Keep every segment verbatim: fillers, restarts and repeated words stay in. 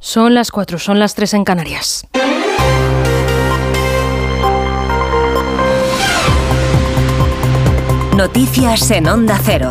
Son las cuatro, son las tres en Canarias. Noticias en Onda Cero.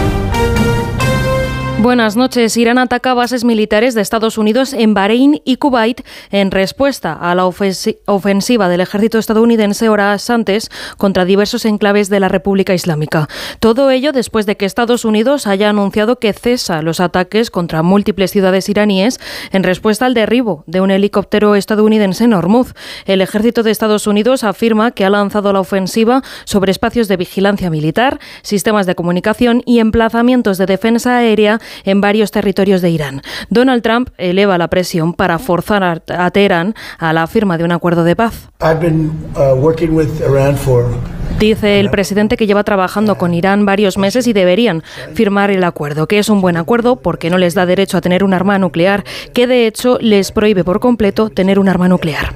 Buenas noches. Irán ataca bases militares de Estados Unidos en Bahrein y Kuwait en respuesta a la ofensi- ofensiva del ejército estadounidense horas antes contra diversos enclaves de la República Islámica. Todo ello después de que Estados Unidos haya anunciado que cesa los ataques contra múltiples ciudades iraníes en respuesta al derribo de un helicóptero estadounidense en Hormuz. El ejército de Estados Unidos afirma que ha lanzado la ofensiva sobre espacios de vigilancia militar, sistemas de comunicación y emplazamientos de defensa aérea en varios territorios de Irán. Donald Trump eleva la presión para forzar a Teherán a la firma de un acuerdo de paz. I've been, uh, working with Iran for... Dice el presidente que lleva trabajando con Irán varios meses y deberían firmar el acuerdo, que es un buen acuerdo porque no les da derecho a tener un arma nuclear, que de hecho les prohíbe por completo tener un arma nuclear.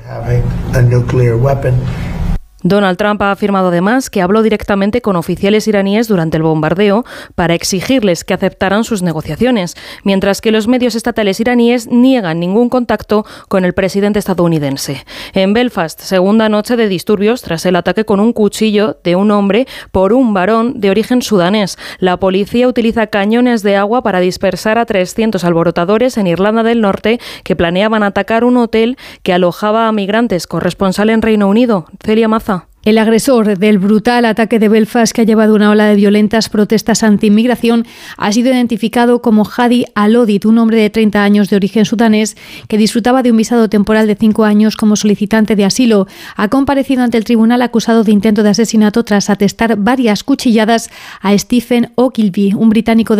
Donald Trump ha afirmado además que habló directamente con oficiales iraníes durante el bombardeo para exigirles que aceptaran sus negociaciones, mientras que los medios estatales iraníes niegan ningún contacto con el presidente estadounidense. En Belfast, segunda noche de disturbios tras el ataque con un cuchillo de un hombre por un varón de origen sudanés. La policía utiliza cañones de agua para dispersar a trescientos alborotadores en Irlanda del Norte que planeaban atacar un hotel que alojaba a migrantes. Corresponsal en Reino Unido, Celia Maza. El agresor del brutal ataque de Belfast, que ha llevado una ola de violentas protestas anti-inmigración, ha sido identificado como Hadi Al-Odid, un hombre de treinta años de origen sudanés que disfrutaba de un visado temporal de cinco años como solicitante de asilo. Ha comparecido ante el tribunal acusado de intento de asesinato tras atestar varias cuchilladas a Stephen Ogilvy, un británico de